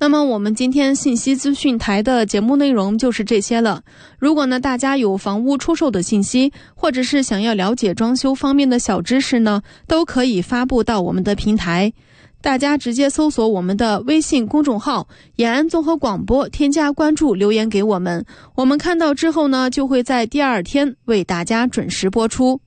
那么我们今天信息资讯台的节目内容就是这些了。如果呢大家有房屋出售的信息，或者是想要了解装修方面的小知识呢，都可以发布到我们的平台。大家直接搜索我们的微信公众号延安综合广播，添加关注，留言给我们，我们看到之后呢，就会在第二天为大家准时播出。